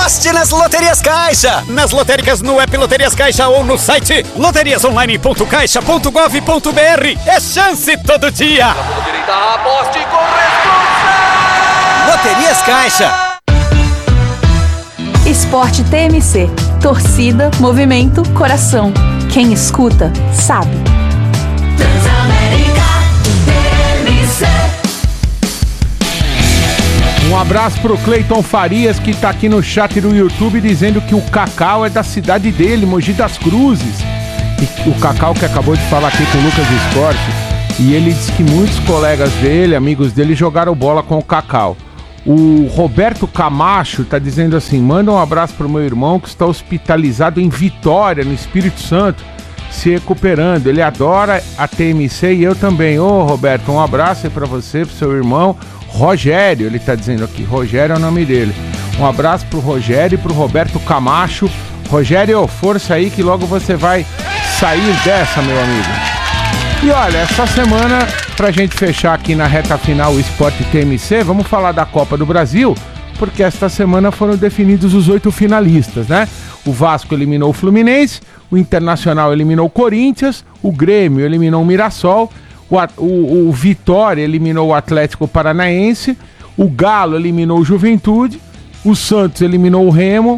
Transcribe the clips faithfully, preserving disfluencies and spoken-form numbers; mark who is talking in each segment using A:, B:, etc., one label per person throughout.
A: Aposte nas Loterias Caixa. Nas lotéricas no app Loterias Caixa ou no site loterias online ponto caixa ponto gov ponto br. É chance todo dia.
B: Direita, aposte com responsa.
A: Loterias Caixa.
C: Esporte T M C. Torcida, movimento, coração. Quem escuta, sabe.
D: Transamérica T M C.
E: Um abraço pro Cleiton Farias, que tá aqui no chat do YouTube dizendo que o Cacau é da cidade dele, Mogi das Cruzes. E o Cacau que acabou de falar aqui com o Lucas Esporte, e ele disse que muitos colegas dele, amigos dele, jogaram bola com o Cacau. O Roberto Camacho tá dizendo assim: manda um abraço pro meu irmão que está hospitalizado em Vitória, no Espírito Santo, se recuperando. Ele adora a T M C e eu também. Ô Roberto, um abraço aí pra você, pro seu irmão Rogério, ele tá dizendo aqui. Rogério é o nome dele. Um abraço pro Rogério e pro Roberto Camacho. Rogério, força aí que logo você vai sair dessa, meu amigo. E olha, essa semana, pra gente fechar aqui na reta final o Esporte T M C, vamos falar da Copa do Brasil, porque esta semana foram definidos os oito finalistas, né? O Vasco eliminou o Fluminense, o Internacional eliminou o Corinthians, o Grêmio eliminou o Mirassol, o, o, o Vitória eliminou o Atlético Paranaense, o Galo eliminou o Juventude, o Santos eliminou o Remo,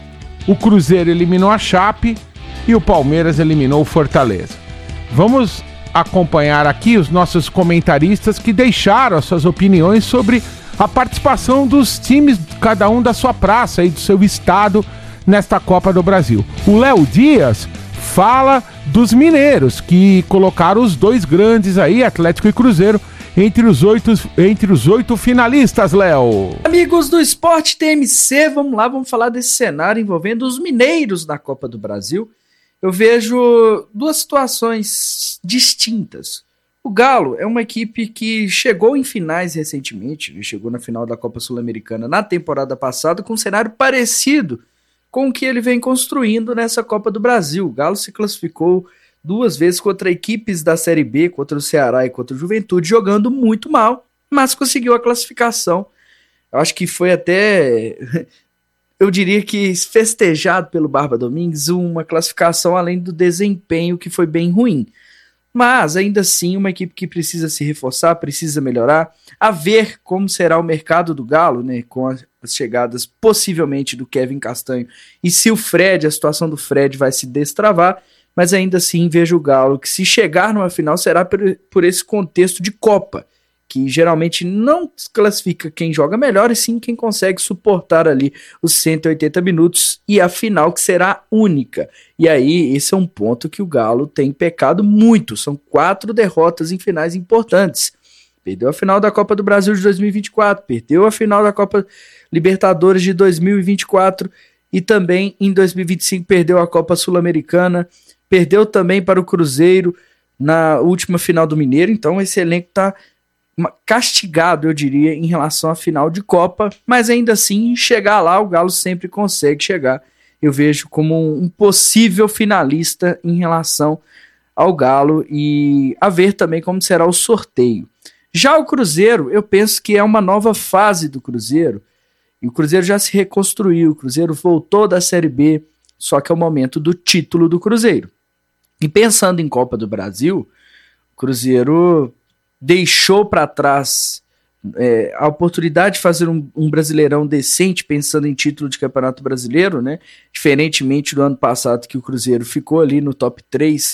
E: o Cruzeiro eliminou a Chape e o Palmeiras eliminou o Fortaleza. Vamos acompanhar aqui os nossos comentaristas que deixaram as suas opiniões sobre a participação dos times, cada um da sua praça e do seu estado nesta Copa do Brasil. O Léo Dias fala dos mineiros, que colocaram os dois grandes aí, Atlético e Cruzeiro, entre os oito, entre os oito finalistas, Léo.
F: Amigos do Esporte T M C, vamos lá, vamos falar desse cenário envolvendo os mineiros na Copa do Brasil. Eu vejo duas situações distintas. O Galo é uma equipe que chegou em finais recentemente, chegou na final da Copa Sul-Americana na temporada passada com um cenário parecido com o que ele vem construindo nessa Copa do Brasil. O Galo se classificou duas vezes contra equipes da Série B, contra o Ceará e contra o Juventude, jogando muito mal, mas conseguiu a classificação. Eu acho que foi até... eu diria que festejado pelo Barba Domingues, uma classificação além do desempenho que foi bem ruim. Mas, ainda assim, uma equipe que precisa se reforçar, precisa melhorar, a ver como será o mercado do Galo, né, com as chegadas possivelmente do Kevin Castanho, e se o Fred, a situação do Fred vai se destravar, mas ainda assim vejo o Galo que, se chegar numa final, será por, por esse contexto de Copa, que geralmente não classifica quem joga melhor, e sim quem consegue suportar ali os cento e oitenta minutos e a final que será única. E aí, esse é um ponto que o Galo tem pecado muito, são quatro derrotas em finais importantes. Perdeu a final da Copa do Brasil de dois mil e vinte e quatro, perdeu a final da Copa Libertadores de dois mil e vinte e quatro e também em dois mil e vinte e cinco perdeu a Copa Sul-Americana, perdeu também para o Cruzeiro na última final do Mineiro, então esse elenco está castigado, eu diria, em relação à final de Copa, mas ainda assim, chegar lá, o Galo sempre consegue chegar. Eu vejo como um possível finalista em relação ao Galo, e a ver também como será o sorteio. Já o Cruzeiro, eu penso que é uma nova fase do Cruzeiro, e o Cruzeiro já se reconstruiu, o Cruzeiro voltou da Série B, só que é o momento do título do Cruzeiro. E pensando em Copa do Brasil, o Cruzeiro deixou para trás é, a oportunidade de fazer um, um Brasileirão decente, pensando em título de Campeonato Brasileiro, né? Diferentemente do ano passado, que o Cruzeiro ficou ali no top três,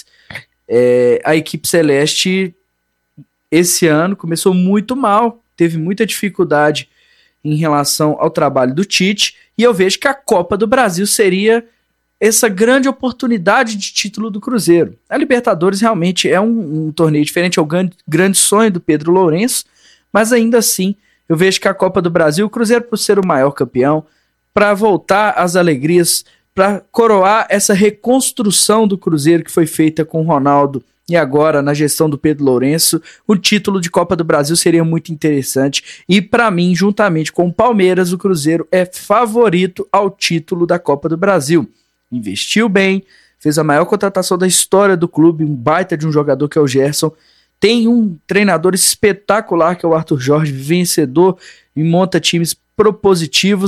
F: é, a equipe celeste esse ano começou muito mal, teve muita dificuldade em relação ao trabalho do Tite, e eu vejo que a Copa do Brasil seria essa grande oportunidade de título do Cruzeiro. A Libertadores realmente é um, um torneio diferente, é o grande, grande sonho do Pedro Lourenço, mas ainda assim eu vejo que a Copa do Brasil, o Cruzeiro, por ser o maior campeão, para voltar às alegrias, para coroar essa reconstrução do Cruzeiro que foi feita com o Ronaldo e agora na gestão do Pedro Lourenço, o título de Copa do Brasil seria muito interessante, e para mim, juntamente com o Palmeiras, o Cruzeiro é favorito ao título da Copa do Brasil. Investiu bem, fez a maior contratação da história do clube, um baita de um jogador que é o Gerson, tem um treinador espetacular que é o Arthur Jorge, vencedor, e monta times propositivos,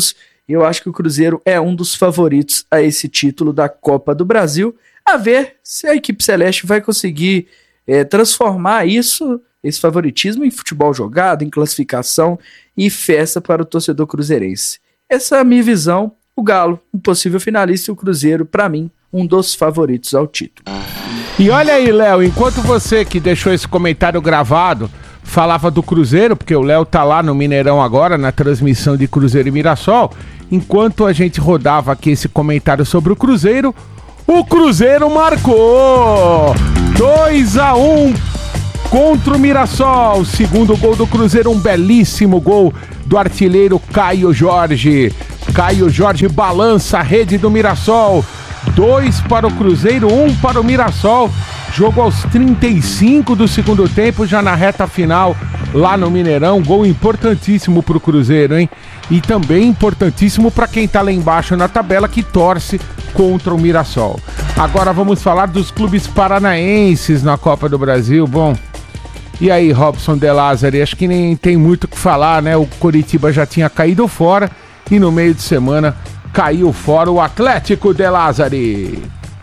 F: Eu acho que o Cruzeiro é um dos favoritos a esse título da Copa do Brasil. A ver se a equipe celeste vai conseguir é, transformar isso, esse favoritismo, em futebol jogado, em classificação e festa para o torcedor cruzeirense. Essa é a minha visão. O Galo, um possível finalista, e o Cruzeiro, para mim, um dos favoritos ao título.
E: E olha aí, Léo, enquanto você que deixou esse comentário gravado falava do Cruzeiro, porque o Léo tá lá no Mineirão agora, na transmissão de Cruzeiro e Mirassol, enquanto a gente rodava aqui esse comentário sobre o Cruzeiro, o Cruzeiro marcou! dois a um contra o Mirassol. Segundo gol do Cruzeiro, um belíssimo gol do artilheiro Caio Jorge. Caio Jorge balança a rede do Mirassol. Dois para o Cruzeiro, um para o Mirassol. Jogo aos trinta e cinco do segundo tempo, já na reta final, lá no Mineirão. Gol importantíssimo para o Cruzeiro, hein? E também importantíssimo para quem tá lá embaixo na tabela, que torce contra o Mirassol. Agora vamos falar dos clubes paranaenses na Copa do Brasil. Bom, e aí, Robson De Lázari? Acho que nem tem muito o que falar, né? O Coritiba já tinha caído fora e no meio de semana caiu fora o Atlético De Lázari.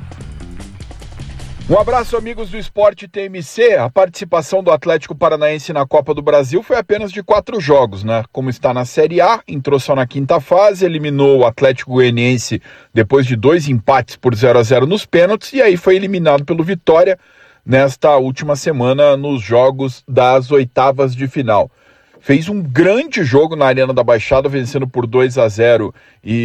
G: Um abraço, amigos do Esporte T M C. A participação do Atlético Paranaense na Copa do Brasil foi apenas de quatro jogos, né? Como está na Série A, entrou só na quinta fase, eliminou o Atlético Goianiense depois de dois empates por zero a zero nos pênaltis, e aí foi eliminado pelo Vitória nesta última semana nos jogos das oitavas de final. Fez um grande jogo na Arena da Baixada, vencendo por dois a zero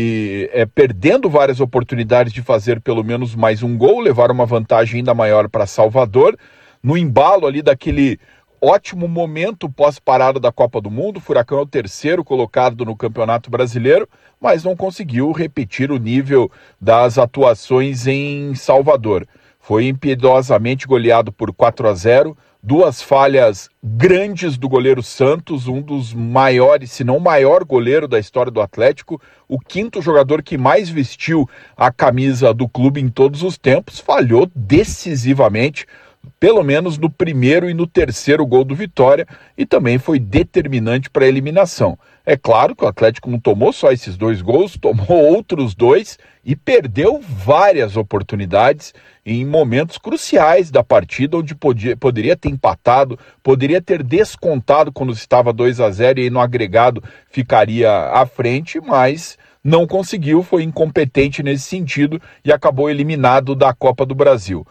G: e é, perdendo várias oportunidades de fazer pelo menos mais um gol, levar uma vantagem ainda maior para Salvador. No embalo ali daquele ótimo momento pós-parada da Copa do Mundo, o Furacão é o terceiro colocado no Campeonato Brasileiro, mas não conseguiu repetir o nível das atuações em Salvador. Foi impiedosamente goleado por quatro a zero, duas falhas grandes do goleiro Santos, um dos maiores, se não o maior goleiro da história do Atlético, o quinto jogador que mais vestiu a camisa do clube em todos os tempos, falhou decisivamente, pelo menos no primeiro e no terceiro gol do Vitória, e também foi determinante para a eliminação. É claro que o Atlético não tomou só esses dois gols, tomou outros dois e perdeu várias oportunidades em momentos cruciais da partida, onde podia, poderia ter empatado, poderia ter descontado quando estava dois a zero e aí no agregado ficaria à frente, mas não conseguiu, foi incompetente nesse sentido e acabou eliminado da Copa do Brasil.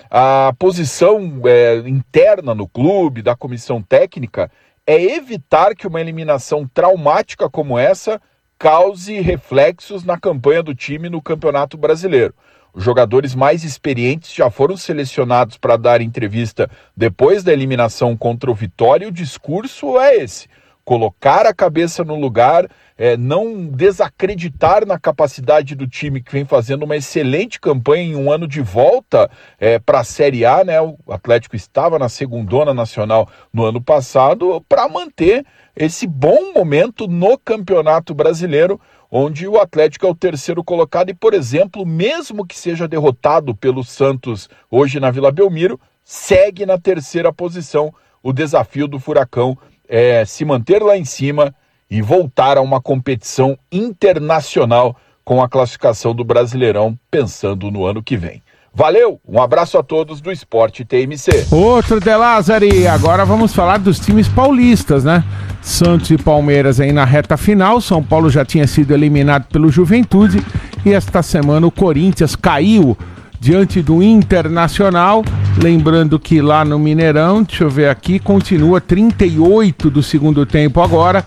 G: A posição é, interna no clube, da comissão técnica, é evitar que uma eliminação traumática como essa cause reflexos na campanha do time no Campeonato Brasileiro. Os jogadores mais experientes já foram selecionados para dar entrevista depois da eliminação contra o Vitória, e o discurso é esse: colocar a cabeça no lugar, é, não desacreditar na capacidade do time que vem fazendo uma excelente campanha em um ano de volta é, para a Série A, né? O Atlético estava na segundona nacional no ano passado, para manter esse bom momento no Campeonato Brasileiro, onde o Atlético é o terceiro colocado e, por exemplo, mesmo que seja derrotado pelo Santos hoje na Vila Belmiro, segue na terceira posição. O desafio do Furacão é se manter lá em cima e voltar a uma competição internacional com a classificação do Brasileirão, pensando no ano que vem. Valeu, um abraço a todos do Esporte T M C.
E: Outro De Lázari, agora vamos falar dos times paulistas, né? Santos e Palmeiras aí na reta final. São Paulo já tinha sido eliminado pelo Juventude e esta semana o Corinthians caiu diante do Internacional. Lembrando que lá no Mineirão, deixa eu ver aqui, continua trinta e oito do segundo tempo agora.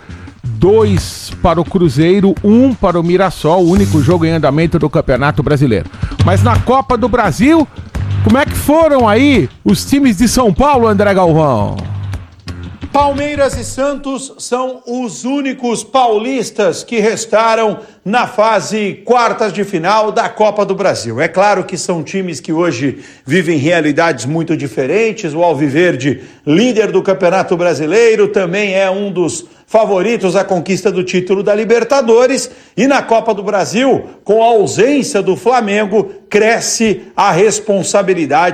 E: Dois para o Cruzeiro, um para o Mirassol, o único jogo em andamento do Campeonato Brasileiro. Mas na Copa do Brasil, como é que foram aí os times de São Paulo, André Galvão?
H: Palmeiras e Santos são os únicos paulistas que restaram na fase quartas de final da Copa do Brasil. É claro que são times que hoje vivem realidades muito diferentes. O Alviverde, líder do Campeonato Brasileiro, também é um dos favoritos à conquista do título da Libertadores, e na Copa do Brasil, com a ausência do Flamengo, cresce a responsabilidade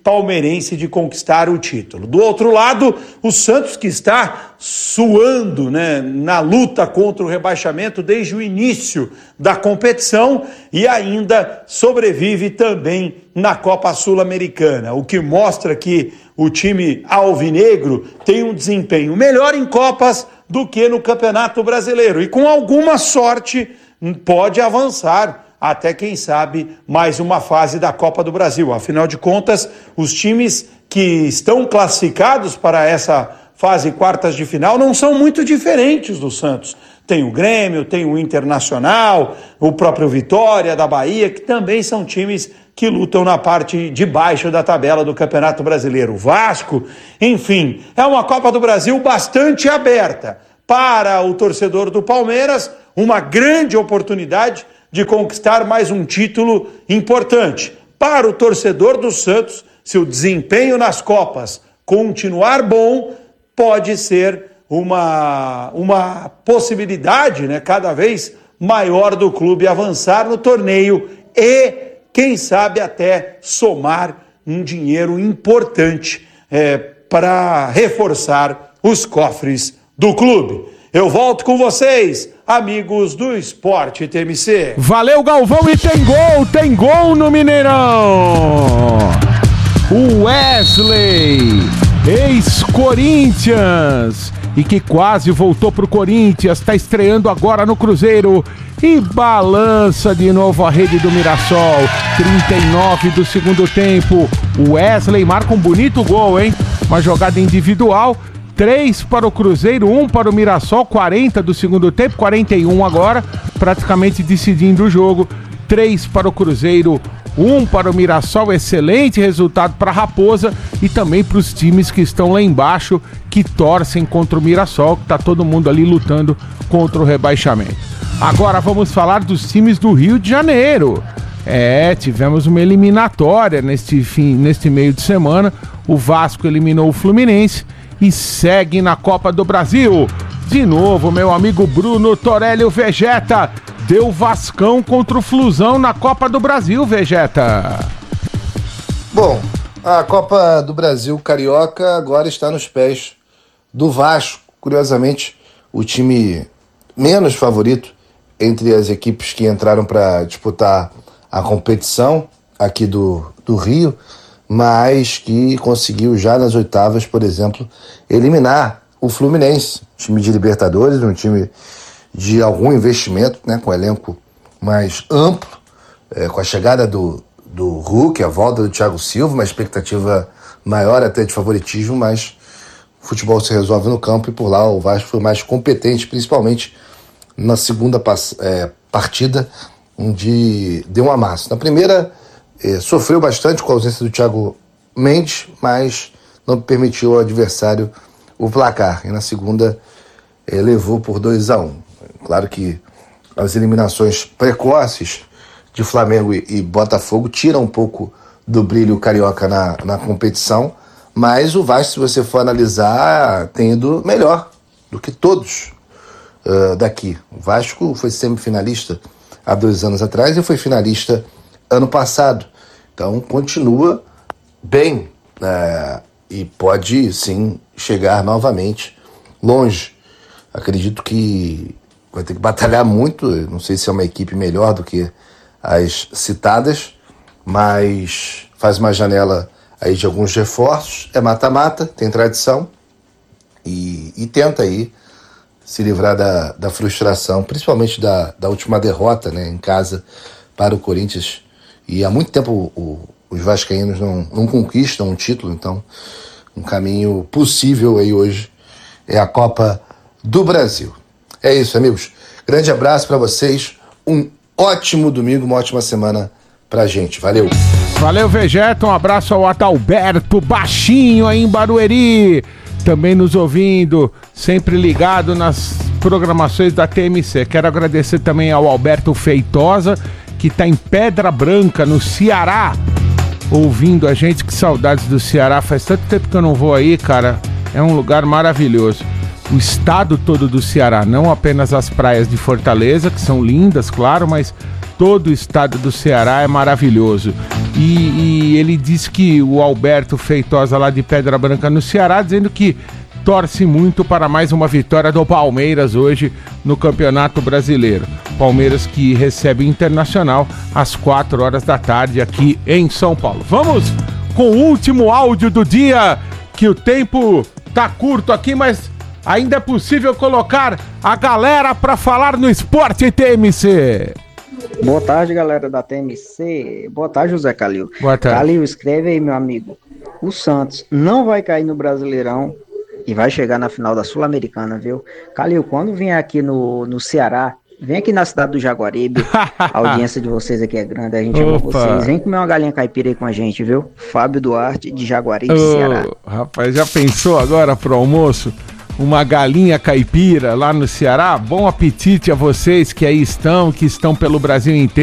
H: palmeirense de conquistar o título. Do outro lado, o Santos, que está suando, né, na luta contra o rebaixamento desde o início da competição e ainda sobrevive também na Copa Sul-Americana, o que mostra que o time alvinegro tem um desempenho melhor em Copas do que no Campeonato Brasileiro e com alguma sorte pode avançar até, quem sabe, mais uma fase da Copa do Brasil. Afinal de contas, os times que estão classificados para essa fase quartas de final não são muito diferentes do Santos. Tem o Grêmio, tem o Internacional, o próprio Vitória da Bahia, que também são times que lutam na parte de baixo da tabela do Campeonato Brasileiro. O Vasco, enfim, é uma Copa do Brasil bastante aberta. Para o torcedor do Palmeiras, uma grande oportunidade de conquistar mais um título importante. Para o torcedor do Santos, se o desempenho nas Copas continuar bom, pode ser uma, uma possibilidade, né, cada vez maior do clube avançar no torneio e, quem sabe, até somar um dinheiro importante é, para reforçar os cofres do clube. Eu volto com vocês, amigos do Esporte T M C.
E: Valeu, Galvão, e tem gol, tem gol no Mineirão. O Wesley, ex-Corinthians, e que quase voltou pro Corinthians, está estreando agora no Cruzeiro e balança de novo a rede do Mirassol. trinta e nove do segundo tempo. O Wesley marca um bonito gol, hein? Uma jogada individual. três para o Cruzeiro, um para o Mirassol, quarenta do segundo tempo, quarenta e um agora, praticamente decidindo o jogo. três para o Cruzeiro, um para o Mirassol, excelente resultado para a Raposa e também para os times que estão lá embaixo, que torcem contra o Mirassol, que está todo mundo ali lutando contra o rebaixamento. Agora vamos falar dos times do Rio de Janeiro. É, tivemos uma eliminatória neste, fim, neste meio de semana. O Vasco eliminou o Fluminense e segue na Copa do Brasil. De novo, meu amigo Bruno Torelli, o Vegeta, deu Vascão contra o Flusão na Copa do Brasil, Vegeta.
I: Bom, a Copa do Brasil Carioca agora está nos pés do Vasco. Curiosamente, o time menos favorito entre as equipes que entraram para disputar a competição aqui do, do Rio, mas que conseguiu já nas oitavas, por exemplo, eliminar o Fluminense, time de Libertadores, um time de algum investimento, né, com um elenco mais amplo, é, com a chegada do, do Hulk, a volta do Thiago Silva, uma expectativa maior até de favoritismo, mas o futebol se resolve no campo e por lá o Vasco foi mais competente, principalmente na segunda pass- é, partida, onde deu um amasso. Na primeira, É, sofreu bastante com a ausência do Thiago Mendes, mas não permitiu ao adversário o placar. E na segunda, é, levou por dois a um. Claro que as eliminações precoces de Flamengo e, e Botafogo tiram um pouco do brilho carioca na, na competição, mas o Vasco, se você for analisar, tem ido melhor do que todos uh, daqui. O Vasco foi semifinalista há dois anos atrás e foi finalista ano passado. Então continua bem, né, e pode sim chegar novamente longe. Acredito que vai ter que batalhar muito, não sei se é uma equipe melhor do que as citadas, mas faz uma janela aí de alguns reforços, é mata-mata, tem tradição e, e tenta aí se livrar da, da frustração, principalmente da, da última derrota, né, em casa para o Corinthians. E há muito tempo o, os vascaínos não, não conquistam um título, então um caminho possível aí hoje é a Copa do Brasil. É isso, amigos. Grande abraço para vocês, um ótimo domingo, uma ótima semana pra gente. Valeu!
E: Valeu, Vegeta, um abraço ao Adalberto Baixinho aí em Barueri, também nos ouvindo, sempre ligado nas programações da T M C. Quero agradecer também ao Alberto Feitosa, que está em Pedra Branca, no Ceará, ouvindo a gente. Que saudades do Ceará, faz tanto tempo que eu não vou aí, cara, é um lugar maravilhoso. o estado todo do Ceará, não apenas as praias de Fortaleza, que são lindas, claro, mas todo o estado do Ceará é maravilhoso. E, e ele disse que o Alberto Feitosa, lá de Pedra Branca, no Ceará, dizendo que torce muito para mais uma vitória do Palmeiras hoje no Campeonato Brasileiro. Palmeiras que recebe o Internacional às quatro horas da tarde aqui em São Paulo. Vamos com o último áudio do dia, que o tempo tá curto aqui, mas ainda é possível colocar a galera para falar no Esporte T M C.
J: Boa tarde, galera da T M C. Boa tarde, José Calil.
E: Boa tarde.
J: Calil, escreve aí, meu amigo. O Santos não vai cair no Brasileirão e vai chegar na final da Sul-Americana, viu? Calil, quando vier aqui no, no Ceará, vem aqui na cidade do Jaguaribe. A audiência de vocês aqui é grande, a gente ama vocês. Vem comer uma galinha caipira aí com a gente, viu? Fábio Duarte, de Jaguaribe,
E: oh,
J: Ceará.
E: Rapaz, já pensou agora pro almoço? Uma galinha caipira lá no Ceará? Bom apetite a vocês que aí estão, que estão pelo Brasil inteiro.